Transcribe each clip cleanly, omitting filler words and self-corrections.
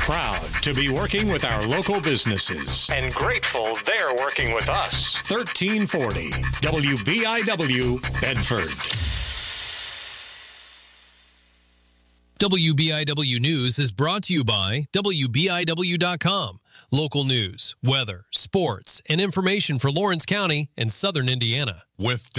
Proud to be working with our local businesses and grateful they're working with us. 1340 WBIW Bedford. WBIW News is brought to you by WBIW.com. Local news, weather, sports, and information for Lawrence County and Southern Indiana. With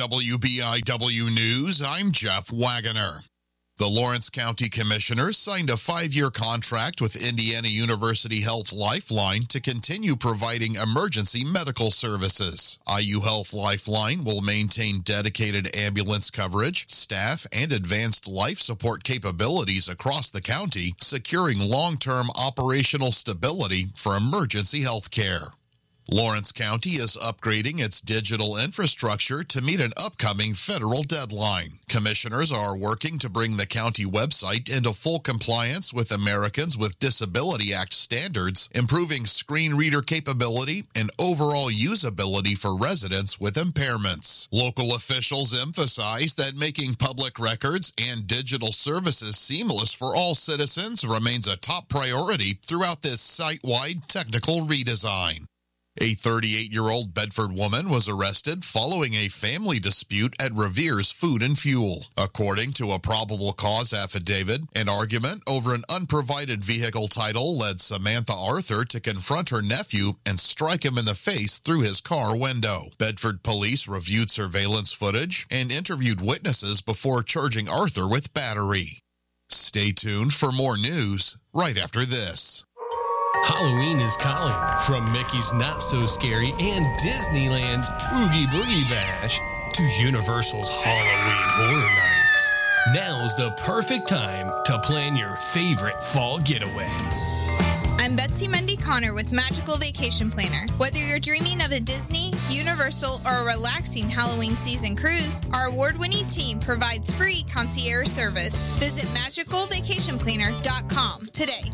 WBIW News, I'm Jeff Wagoner. The Lawrence County Commissioners signed a 5-year contract with Indiana University Health Lifeline to continue providing emergency medical services. IU Health Lifeline will maintain dedicated ambulance coverage, staff, and advanced life support capabilities across the county, securing long-term operational stability for emergency health care. Lawrence County is upgrading its digital infrastructure to meet an upcoming federal deadline. Commissioners are working to bring the county website into full compliance with Americans with Disability Act standards, improving screen reader capability and overall usability for residents with impairments. Local officials emphasize that making public records and digital services seamless for all citizens remains a top priority throughout this site-wide technical redesign. A 38-year-old Bedford woman was arrested following a family dispute at Revere's Food and Fuel. According to a probable cause affidavit, an argument over an unprovided vehicle title led Samantha Arthur to confront her nephew and strike him in the face through his car window. Bedford police reviewed surveillance footage and interviewed witnesses before charging Arthur with battery. Stay tuned for more news right after this. Halloween is calling. From Mickey's Not So Scary and Disneyland's Oogie Boogie Bash to Universal's Halloween Horror Nights. Now's the perfect time to plan your favorite fall getaway. I'm Betsy Mundy Connor with Magical Vacation Planner. Whether you're dreaming of a Disney, Universal, or a relaxing Halloween season cruise, our award-winning team provides free concierge service. Visit magicalvacationplanner.com today.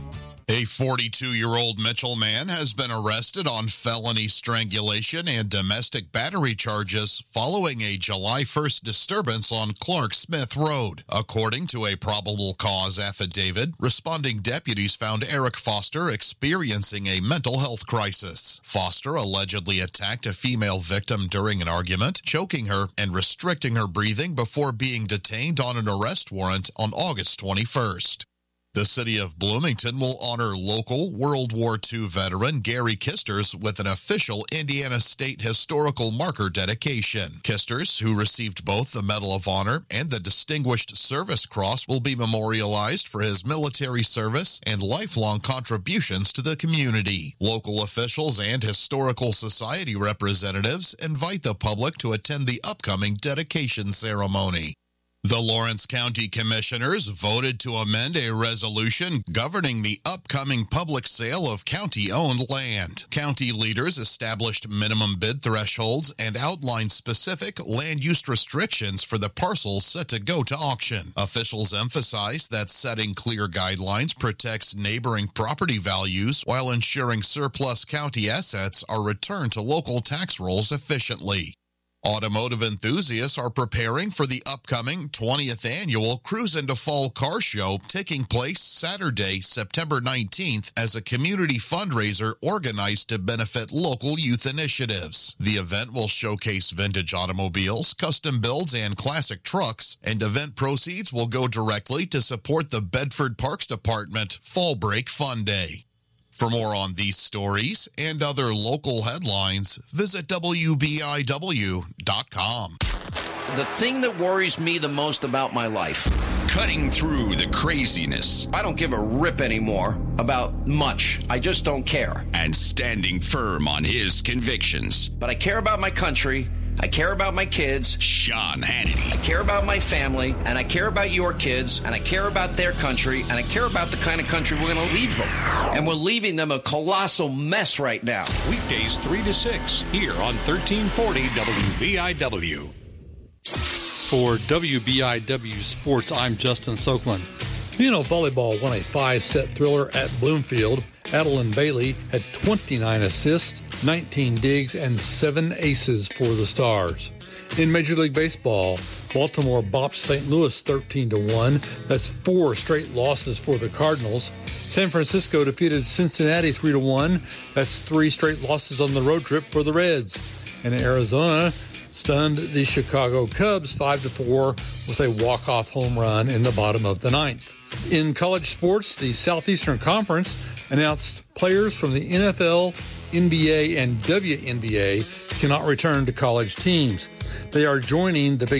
A 42-year-old Mitchell man has been arrested on felony strangulation and domestic battery charges following a July 1st disturbance on Clark Smith Road. According to a probable cause affidavit, responding deputies found Eric Foster experiencing a mental health crisis. Foster allegedly attacked a female victim during an argument, choking her and restricting her breathing before being detained on an arrest warrant on August 21st. The city of Bloomington will honor local World War II veteran Gary Kisters with an official Indiana State Historical Marker dedication. Kisters, who received both the Medal of Honor and the Distinguished Service Cross, will be memorialized for his military service and lifelong contributions to the community. Local officials and historical society representatives invite the public to attend the upcoming dedication ceremony. The Lawrence County Commissioners voted to amend a resolution governing the upcoming public sale of county-owned land. County leaders established minimum bid thresholds and outlined specific land use restrictions for the parcels set to go to auction. Officials emphasized that setting clear guidelines protects neighboring property values while ensuring surplus county assets are returned to local tax rolls efficiently. Automotive enthusiasts are preparing for the upcoming 20th annual Cruise into Fall Car Show taking place Saturday, September 19th as a community fundraiser organized to benefit local youth initiatives. The event will showcase vintage automobiles, custom builds, and classic trucks, and event proceeds will go directly to support the Bedford Parks Department Fall Break Fun Day. For more on these stories and other local headlines, visit WBIW.com. The thing that worries me the most about my life. Cutting through the craziness. I don't give a rip anymore about much. I just don't care. And standing firm on his convictions. But I care about my country. I care about my kids. Sean Hannity. I care about my family, and I care about your kids, and I care about their country, and I care about the kind of country we're going to leave them. And we're leaving them a colossal mess right now. Weekdays 3 to 6 here on 1340 WBIW. For WBIW Sports, I'm Justin Soakland. Muno Volleyball won a 5-set thriller at Bloomfield. Adeline Bailey had 29 assists, 19 digs, and 7 aces for the Stars. In Major League Baseball, Baltimore bopped St. Louis 13-1. That's 4 straight losses for the Cardinals. San Francisco defeated Cincinnati 3-1. That's 3 straight losses on the road trip for the Reds. And Arizona stunned the Chicago Cubs 5-4 with a walk-off home run in the bottom of the 9th. In college sports, the Southeastern Conference announced players from the NFL, NBA, and WNBA cannot return to college teams. They are joining the Big